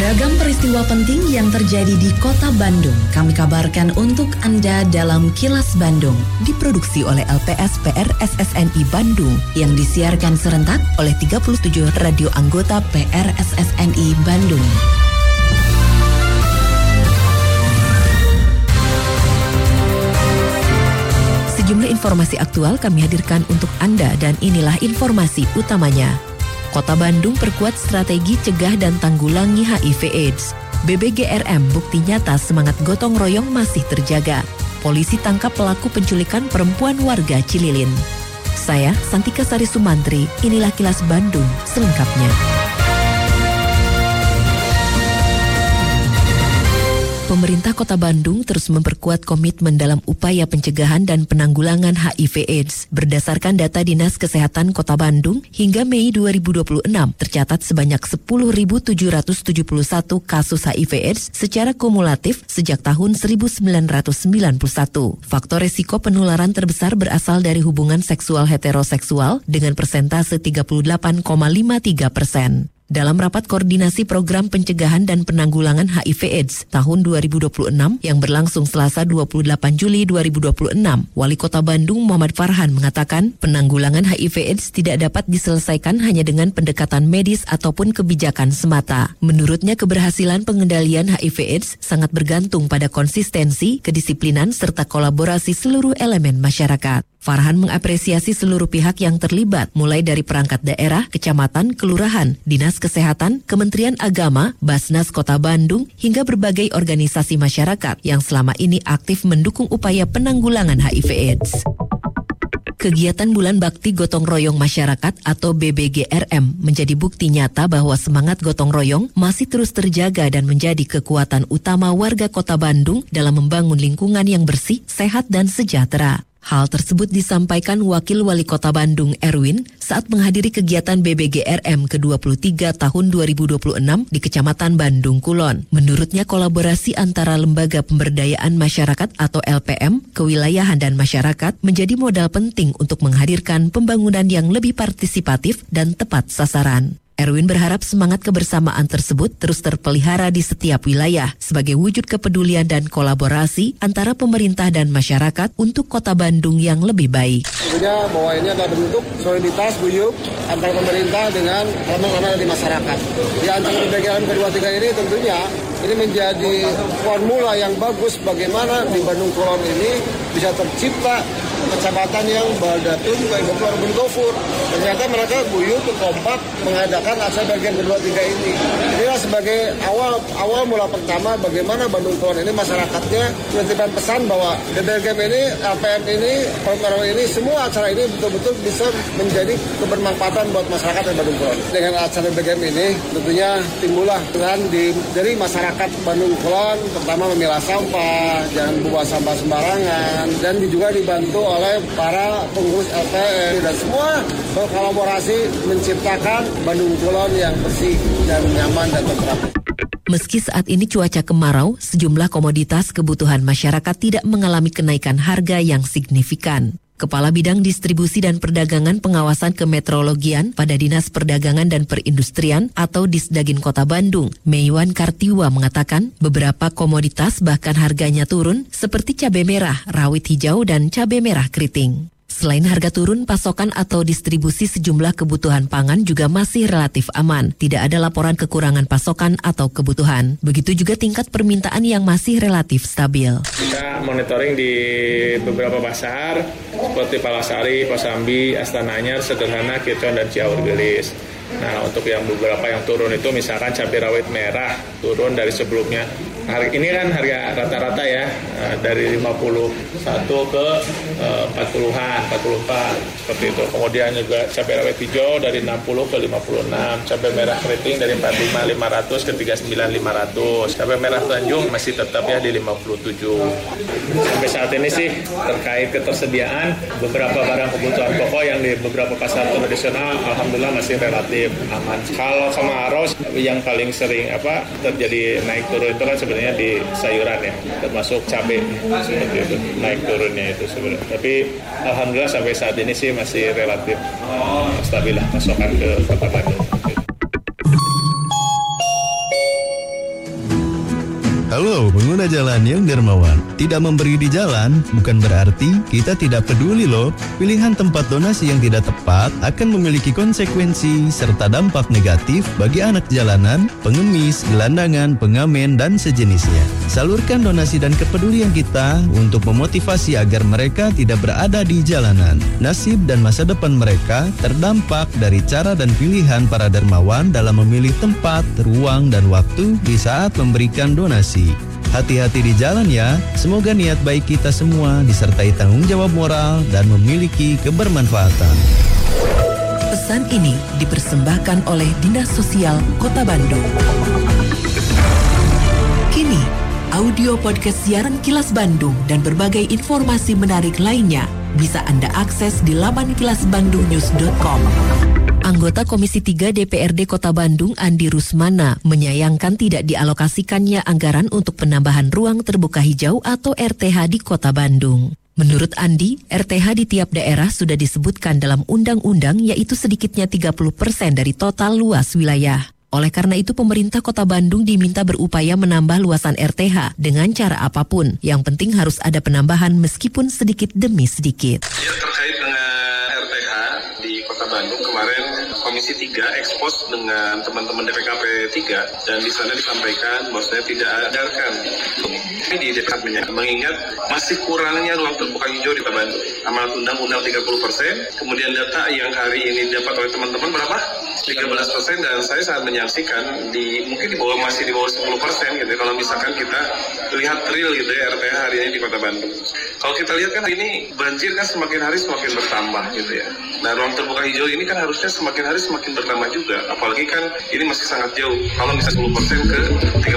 Beragam peristiwa penting yang terjadi di Kota Bandung kami kabarkan untuk Anda dalam Kilas Bandung, diproduksi oleh LPSPR SSNI Bandung yang disiarkan serentak oleh 37 radio anggota PRSSNI Bandung. Sejumlah informasi aktual kami hadirkan untuk Anda dan inilah informasi utamanya. Kota Bandung perkuat strategi cegah dan tanggulangi HIV/AIDS. BBGRM bukti nyata semangat gotong royong masih terjaga. Polisi tangkap pelaku penculikan perempuan warga Cililin. Saya Santika Sari Sumantri, inilah Kilas Bandung selengkapnya. Pemerintah Kota Bandung terus memperkuat komitmen dalam upaya pencegahan dan penanggulangan HIV/AIDS. Berdasarkan data Dinas Kesehatan Kota Bandung, hingga Mei 2026 tercatat sebanyak 10.771 kasus HIV/AIDS secara kumulatif sejak tahun 1991. Faktor resiko penularan terbesar berasal dari hubungan seksual heteroseksual dengan persentase 38,53%. Dalam rapat koordinasi program pencegahan dan penanggulangan HIV/AIDS tahun 2026 yang berlangsung Selasa 28 Juli 2026, Wali Kota Bandung Muhammad Farhan mengatakan penanggulangan HIV/AIDS tidak dapat diselesaikan hanya dengan pendekatan medis ataupun kebijakan semata. Menurutnya keberhasilan pengendalian HIV/AIDS sangat bergantung pada konsistensi, kedisiplinan, serta kolaborasi seluruh elemen masyarakat. Farhan mengapresiasi seluruh pihak yang terlibat, mulai dari perangkat daerah, kecamatan, kelurahan, dinas kesehatan, Kementerian Agama, Basnas Kota Bandung, hingga berbagai organisasi masyarakat yang selama ini aktif mendukung upaya penanggulangan HIV/AIDS. Kegiatan Bulan Bakti Gotong Royong Masyarakat atau BBGRM menjadi bukti nyata bahwa semangat gotong royong masih terus terjaga dan menjadi kekuatan utama warga Kota Bandung dalam membangun lingkungan yang bersih, sehat, dan sejahtera. Hal tersebut disampaikan Wakil Wali Kota Bandung Erwin saat menghadiri kegiatan BBGRM ke-23 tahun 2026 di Kecamatan Bandung Kulon. Menurutnya kolaborasi antara Lembaga Pemberdayaan Masyarakat atau LPM, kewilayahan dan masyarakat menjadi modal penting untuk menghadirkan pembangunan yang lebih partisipatif dan tepat sasaran. Erwin berharap semangat kebersamaan tersebut terus terpelihara di setiap wilayah sebagai wujud kepedulian dan kolaborasi antara pemerintah dan masyarakat untuk Kota Bandung yang lebih baik. Tentunya bahwa ini adalah bentuk soliditas guyup antara pemerintah dengan elemen-elemen dari masyarakat. Di antara BBGRM ke-23 ini tentunya ini menjadi formula yang bagus bagaimana di Bandung Kulon ini bisa tercipta kecamatan yang baldatun keluar Bengkofur. Ternyata mereka guyup kompak mengadakan acara bagian ke-23 ini. Inilah sebagai awal mula pertama bagaimana Bandung Kulon ini masyarakatnya menitipkan pesan bahwa BBGM ini, LPM ini, program ini, semua acara ini betul-betul bisa menjadi kebermanfaatan buat masyarakat di Bandung Kulon. Dengan acara BBGM ini tentunya timbullah peran dari masyarakat Bandung Kulon, pertama memilah sampah, jangan buang sampah sembarangan, dan juga dibantu oleh para pengurus LPM dan semua berkolaborasi menciptakan Bandung Kulon yang bersih dan nyaman dan tentram. Meski saat ini cuaca kemarau, sejumlah komoditas kebutuhan masyarakat tidak mengalami kenaikan harga yang signifikan. Kepala Bidang Distribusi dan Perdagangan Pengawasan Kemeteorologian pada Dinas Perdagangan dan Perindustrian atau Disdagin Kota Bandung, Meiwan Kartiwa mengatakan beberapa komoditas bahkan harganya turun seperti cabai merah, rawit hijau, dan cabai merah keriting. Selain harga turun, pasokan atau distribusi sejumlah kebutuhan pangan juga masih relatif aman. Tidak ada laporan kekurangan pasokan atau kebutuhan. Begitu juga tingkat permintaan yang masih relatif stabil. Kita monitoring di beberapa pasar seperti Palasari, Kosambi, Astana Anyar, Sederhana, Kircon, dan Ciaur Gelis. Nah, untuk yang beberapa yang turun itu misalkan cabai rawit merah turun dari sebelumnya. Hari ini kan harga rata-rata ya dari 51 ke 40-an, 44 seperti itu. Kemudian juga cabai rawit hijau dari 60 ke 56, cabai merah keriting dari 45.500 ke 39.500. Cabai merah Tanjung masih tetap ya di 57. Sampai saat ini sih terkait ketersediaan beberapa barang kebutuhan pokok yang di beberapa pasar tradisional alhamdulillah masih relatif aman. Kalau kemarau yang paling sering terjadi naik turun itu kan sebenarnya di sayuran ya, termasuk cabai seperti itu naik turunnya itu sebenarnya. Tapi alhamdulillah sampai saat ini sih masih relatif stabil lah pasokan ke Kota Bandung. Halo pengguna jalan yang dermawan. Tidak memberi di jalan bukan berarti kita tidak peduli loh. Pilihan tempat donasi yang tidak tepat akan memiliki konsekuensi serta dampak negatif bagi anak jalanan, pengemis, gelandangan, pengamen, dan sejenisnya. Salurkan donasi dan kepedulian kita untuk memotivasi agar mereka tidak berada di jalanan. Nasib dan masa depan mereka terdampak dari cara dan pilihan para dermawan dalam memilih tempat, ruang, dan waktu di saat memberikan donasi. Hati-hati di jalan ya, semoga niat baik kita semua disertai tanggung jawab moral dan memiliki kebermanfaatan. Pesan ini dipersembahkan oleh Dinas Sosial Kota Bandung. Kini, audio podcast siaran Kilas Bandung dan berbagai informasi menarik lainnya bisa Anda akses di laman kilasbandungnews.com. Anggota Komisi 3 DPRD Kota Bandung, Andi Rusmana, menyayangkan tidak dialokasikannya anggaran untuk penambahan ruang terbuka hijau atau RTH di Kota Bandung. Menurut Andi, RTH di tiap daerah sudah disebutkan dalam undang-undang, yaitu sedikitnya 30% dari total luas wilayah. Oleh karena itu, pemerintah Kota Bandung diminta berupaya menambah luasan RTH dengan cara apapun. Yang penting harus ada penambahan meskipun sedikit demi sedikit. Ya, terkait dengan RTH di Kota Bandung kemarin Komisi 3 ekspos dengan teman-teman DPKP 3 dan di sana disampaikan bahwasanya tidak adarkan ini di DPKP-nya, mengingat masih kurangnya ruang terbuka hijau di Kota Bandung. Amanat undang-undang 30%, kemudian data yang hari ini dapat oleh teman-teman berapa? 13%, dan saya sangat menyaksikan mungkin masih di bawah 10% gitu. Kalau misalkan kita lihat real gitu ya RTH hari ini di Kota Bandung. Kalau kita lihat kan ini banjir kan semakin hari semakin bertambah gitu ya. Nah, ruang terbuka hijau ini kan harusnya semakin hari semakin bertambah juga. Apalagi kan ini masih sangat jauh. Kalau misalnya 10% ke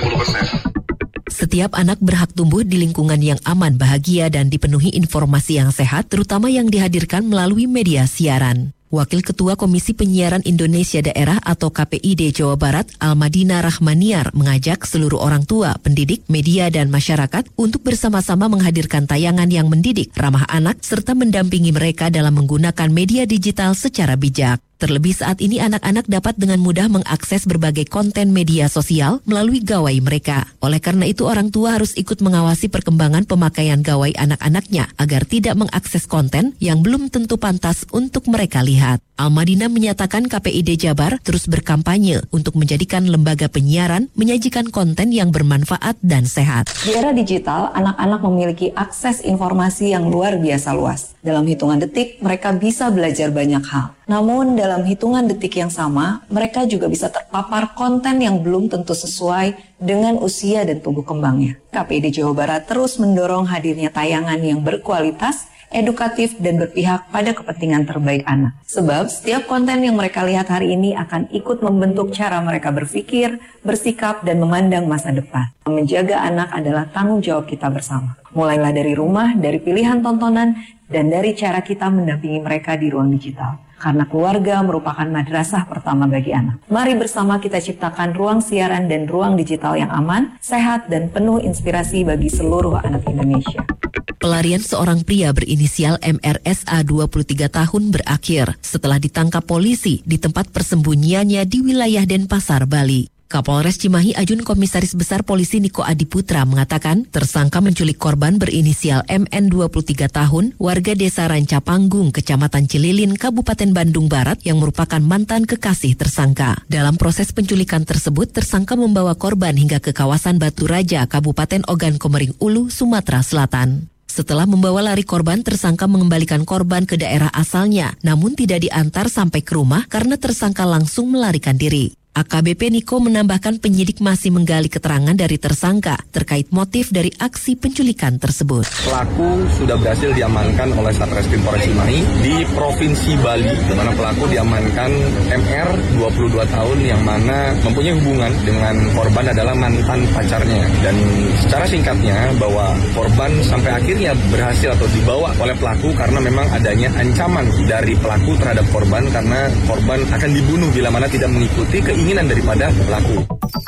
30%. Setiap anak berhak tumbuh di lingkungan yang aman, bahagia, dan dipenuhi informasi yang sehat, terutama yang dihadirkan melalui media siaran. Wakil Ketua Komisi Penyiaran Indonesia Daerah atau KPID Jawa Barat, Almadina Rahmaniar, mengajak seluruh orang tua, pendidik, media, dan masyarakat untuk bersama-sama menghadirkan tayangan yang mendidik, ramah anak, serta mendampingi mereka dalam menggunakan media digital secara bijak. Terlebih saat ini anak-anak dapat dengan mudah mengakses berbagai konten media sosial melalui gawai mereka. Oleh karena itu orang tua harus ikut mengawasi perkembangan pemakaian gawai anak-anaknya agar tidak mengakses konten yang belum tentu pantas untuk mereka lihat. Almadina menyatakan KPID Jabar terus berkampanye untuk menjadikan lembaga penyiaran menyajikan konten yang bermanfaat dan sehat. Di era digital, anak-anak memiliki akses informasi yang luar biasa luas. Dalam hitungan detik, mereka bisa belajar banyak hal. Namun dalam hitungan detik yang sama, mereka juga bisa terpapar konten yang belum tentu sesuai dengan usia dan tumbuh kembangnya. KPID Jawa Barat terus mendorong hadirnya tayangan yang berkualitas, edukatif, dan berpihak pada kepentingan terbaik anak. Sebab setiap konten yang mereka lihat hari ini akan ikut membentuk cara mereka berpikir, bersikap, dan memandang masa depan. Menjaga anak adalah tanggung jawab kita bersama. Mulailah dari rumah, dari pilihan tontonan, dan dari cara kita mendampingi mereka di ruang digital. Karena keluarga merupakan madrasah pertama bagi anak. Mari bersama kita ciptakan ruang siaran dan ruang digital yang aman, sehat, dan penuh inspirasi bagi seluruh anak Indonesia. Pelarian seorang pria berinisial MRSA 23 tahun berakhir setelah ditangkap polisi di tempat persembunyiannya di wilayah Denpasar, Bali. Kapolres Cimahi Ajun Komisaris Besar Polisi Niko Adiputra mengatakan tersangka menculik korban berinisial MN 23 tahun, warga desa Rancapanggung, Kecamatan Cililin, Kabupaten Bandung Barat yang merupakan mantan kekasih tersangka. Dalam proses penculikan tersebut, tersangka membawa korban hingga ke kawasan Batu Raja, Kabupaten Ogan Komering Ulu, Sumatera Selatan. Setelah membawa lari korban, tersangka mengembalikan korban ke daerah asalnya, namun tidak diantar sampai ke rumah karena tersangka langsung melarikan diri. AKBP Niko menambahkan penyidik masih menggali keterangan dari tersangka terkait motif dari aksi penculikan tersebut. Pelaku sudah berhasil diamankan oleh Satreskrim Polres Cimahi di Provinsi Bali, di mana pelaku diamankan MR 22 tahun yang mana mempunyai hubungan dengan korban adalah mantan pacarnya. Dan secara singkatnya bahwa korban sampai akhirnya berhasil atau dibawa oleh pelaku karena memang adanya ancaman dari pelaku terhadap korban karena korban akan dibunuh bila mana tidak mengikuti keinginan daripada pelaku.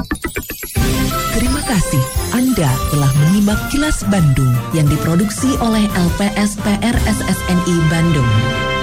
Terima kasih Anda telah menyimak Kilas Bandung yang diproduksi oleh LPSPR SSNI Bandung.